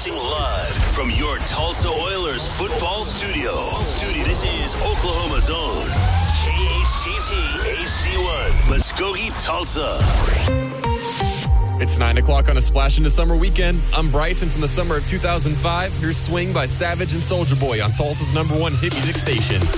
Broadcasting live from your Tulsa Oilers football studio. This is Oklahoma's own KHTT HD1, Muskogee, Tulsa. It's 9 o'clock on a Splash Into Summer weekend. I'm Bryson from the summer of 2005. Here's Swing by Savage and Soulja Boy on Tulsa's #1 hit music station.